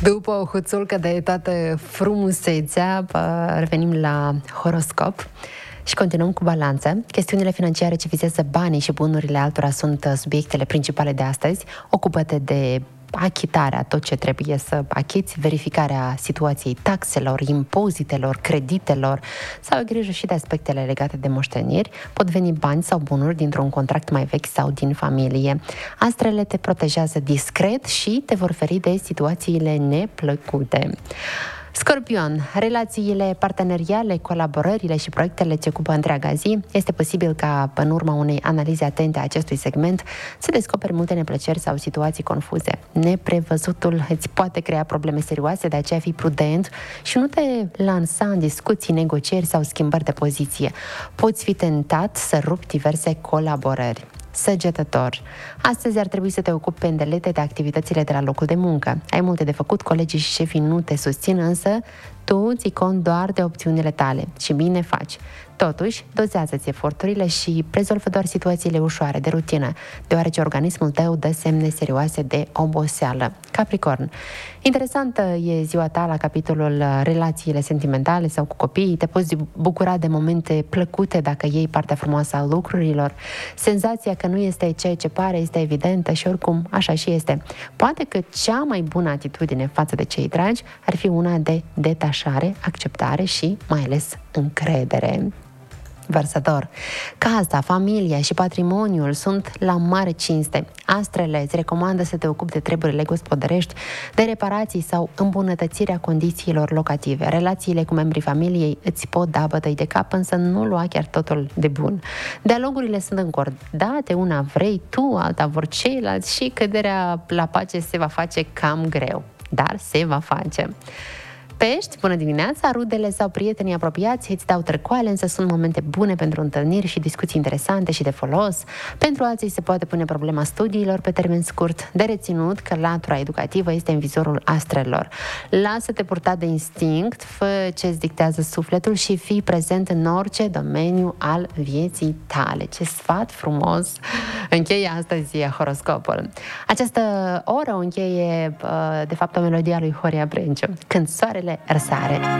După o huțulcă de toată frumusețea, revenim la horoscop și continuăm cu balanță. Chestiunile financiare ce vizează banii și bunurile altora sunt subiectele principale de astăzi. Ocupă-te de achitarea, tot ce trebuie să achiți, verificarea situației taxelor, impozitelor, creditelor, sau ai grijă și de aspectele legate de moșteniri. Pot veni bani sau bunuri dintr-un contract mai vechi sau din familie. Astrele te protejează discret și te vor feri de situațiile neplăcute. Scorpion, relațiile parteneriale, colaborările și proiectele ce ocupă întreaga zi, este posibil ca, în urma unei analize atente a acestui segment, să descoperi multe neplăceri sau situații confuze. Neprevăzutul îți poate crea probleme serioase, de aceea fii prudent și nu te lansa în discuții, negocieri sau schimbări de poziție. Poți fi tentat să rupi diverse colaborări. Săgetător. Astăzi ar trebui să te ocupi pe îndelete de activitățile de la locul de muncă. Ai multe de făcut, colegii și șefii nu te susțin, însă tu ții cont doar de opțiunile tale și bine faci. Totuși, dozează-ți eforturile și rezolvă doar situațiile ușoare, de rutină, deoarece organismul tău dă semne serioase de oboseală. Capricorn. Interesantă e ziua ta la capitolul relațiile sentimentale sau cu copiii. Te poți bucura de momente plăcute dacă iei partea frumoasă a lucrurilor. Senzația că nu este ceea ce pare este evidentă și oricum așa și este. Poate că cea mai bună atitudine față de cei dragi ar fi una de detașare, acceptare și mai ales încredere. Vărsător. Casa, familia și patrimoniul sunt la mare cinste. Astrele îți recomandă să te ocupi de treburile gospodărești, de reparații sau îmbunătățirea condițiilor locative. Relațiile cu membrii familiei îți pot da bătăi de cap, însă nu lua chiar totul de bun. Dialogurile sunt încordate, una vrei tu, alta vor ceilalți și căderea la pace se va face cam greu. Dar se va face. Pești, bună dimineața, rudele sau prietenii apropiați îți dau târcoale, însă sunt momente bune pentru întâlniri și discuții interesante și de folos. Pentru alții se poate pune problema studiilor pe termen scurt. De reținut că latura educativă este în vizorul astrelor. Lasă-te purta de instinct, fă ce-ți dictează sufletul și fii prezent în orice domeniu al vieții tale. Ce sfat frumos! Încheie astăzi horoscopul. Această oră o încheie, de fapt, o melodie a lui Horia Brenciu, Când soarele răsare.